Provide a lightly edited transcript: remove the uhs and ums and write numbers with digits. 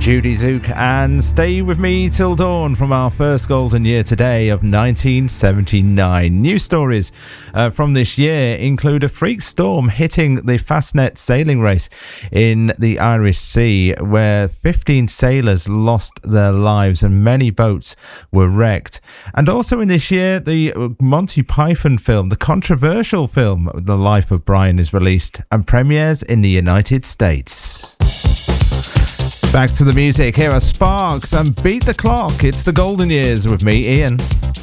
Judy Zook, and stay with me till dawn from our first golden year today of 1979. News stories from this year include a freak storm hitting the Fastnet sailing race in the Irish Sea, where 15 sailors lost their lives and many boats were wrecked. And also in this year, the Monty Python film, the controversial film The Life of Brian, is released and premieres in the United States. Back to the music. Here are Sparks and Beat the Clock. It's the golden years with me, Ian.